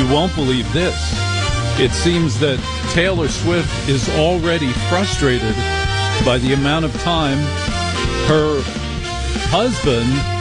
You won't believe this. It seems that Taylor Swift is already frustrated by the amount of time her husband